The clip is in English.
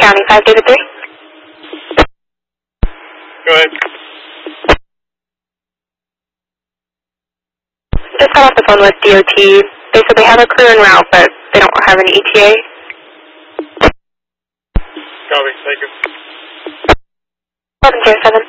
County 5 David 3. Go ahead. Just got off the phone with DOT. They said they have a crew en route, but they don't have any ETA. Copy, thank you. 1107.